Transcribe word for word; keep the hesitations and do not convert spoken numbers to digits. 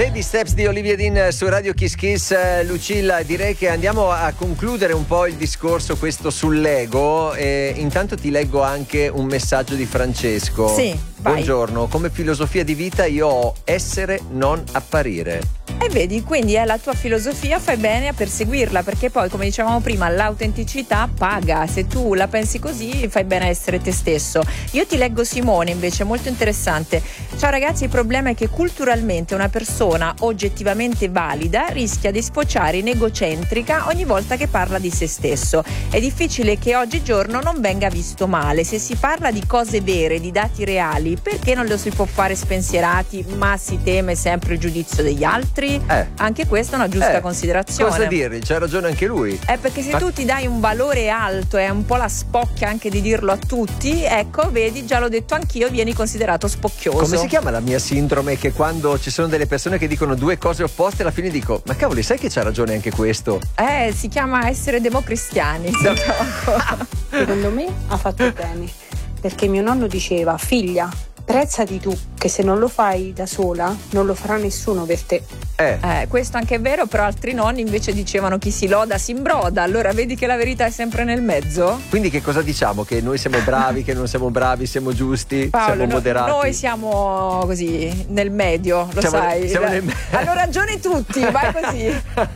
Baby Steps di Olivia Dean su Radio Kiss Kiss. Lucilla, direi che andiamo a concludere un po' il discorso questo sull'ego e intanto ti leggo anche un messaggio di Francesco. Sì, vai. Buongiorno, come filosofia di vita io ho essere, non apparire. E vedi, quindi è la tua filosofia, fai bene a perseguirla, perché poi, come dicevamo prima, l'autenticità paga. Se tu la pensi così, fai bene a essere te stesso. Io ti leggo Simone, invece, molto interessante. Ciao ragazzi, il problema è che culturalmente una persona oggettivamente valida rischia di sfociare in egocentrica ogni volta che parla di se stesso. È difficile che oggigiorno non venga visto male. Se si parla di cose vere, di dati reali, perché non lo si può fare spensierati, ma si teme sempre il giudizio degli altri? Eh. Anche questa è una giusta Eh, considerazione. Cosa dirgli? C'ha ragione anche lui. È perché se Ma- tu ti dai un valore alto e è un po' la spocchia anche di dirlo a tutti, ecco, vedi, già l'ho detto anch'io, vieni considerato spocchioso. Come si chiama la mia sindrome? Che quando ci sono delle persone che dicono due cose opposte, alla fine dico: ma cavoli, sai che c'ha ragione anche questo? Eh, si chiama essere democristiani. si chiama. Secondo me ha fatto bene, perché mio nonno diceva: figlia, prezzati tu, che se non lo fai da sola non lo farà nessuno per te. Eh. Eh, questo anche è vero, però altri nonni invece dicevano chi si loda si imbroda. Allora vedi che la verità è sempre nel mezzo. Quindi che cosa diciamo? Che noi siamo bravi, che non siamo bravi, siamo giusti, Paolo, siamo no- moderati? noi siamo così nel medio, lo Siamo- sai. siamo nel me- Hanno ragione tutti, vai così.